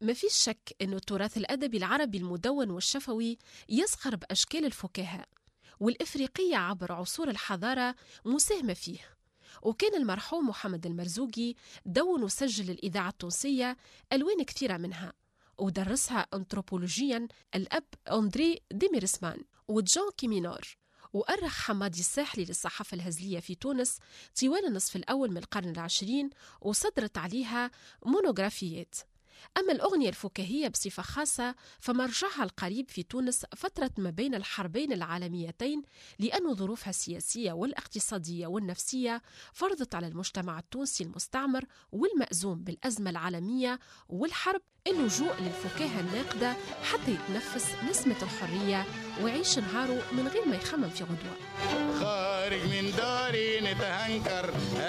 ما فيش شك أن التراث الأدبي العربي المدون والشفوي يزخر بأشكال الفكاهة، والإفريقية عبر عصور الحضارة مساهمة فيه. وكان المرحوم محمد المرزوقي دون وسجل الإذاعة التونسية ألوان كثيرة منها، ودرسها أنثروبولوجيا الأب أندري ديميرسمان وجان كيمينور. وأرخ حمادي الساحلي للصحافة الهزلية في تونس طوال النصف الأول من القرن العشرين، وصدرت عليها مونوغرافيات. أما الأغنية الفكاهية بصفة خاصة فمرجعها القريب في تونس فترة ما بين الحربين العالميتين، لأن ظروفها السياسية والاقتصادية والنفسية فرضت على المجتمع التونسي المستعمر والمأزوم بالأزمة العالمية والحرب اللجوء للفكاهة الناقدة حتى يتنفس نسمة الحرية ويعيش نهاره من غير ما يخمم في غدوة. خارج من داري نتهنكر